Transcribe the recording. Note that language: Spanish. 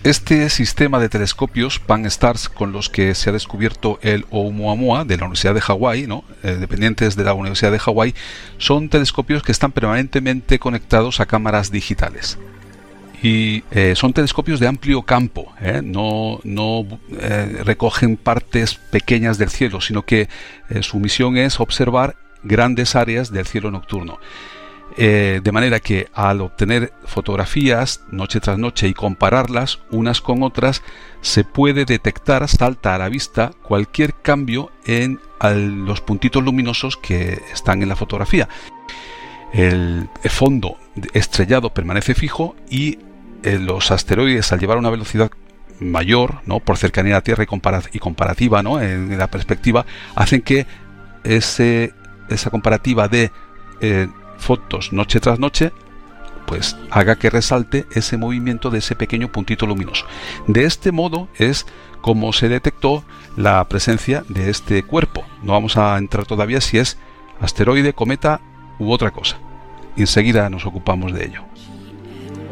Este sistema de telescopios Pan-STARRS con los que se ha descubierto el Oumuamua de la Universidad de Hawái, ¿no? Dependientes de la Universidad de Hawái, son telescopios que están permanentemente conectados a cámaras digitales. Y son telescopios de amplio campo, no recogen partes pequeñas del cielo, sino que su misión es observar grandes áreas del cielo nocturno. De manera que al obtener fotografías noche tras noche y compararlas unas con otras, se puede detectar, salta a la vista cualquier cambio en los puntitos luminosos que están en la fotografía. El fondo estrellado permanece fijo y los asteroides, al llevar una velocidad mayor, ¿no?, por cercanía a la Tierra y comparativa, ¿no?, en la perspectiva, hacen que esa comparativa de fotos noche tras noche pues haga que resalte ese movimiento de ese pequeño puntito luminoso. De este modo es como se detectó la presencia de este cuerpo. No vamos a entrar todavía si es asteroide, cometa u otra cosa. Enseguida nos ocupamos de ello.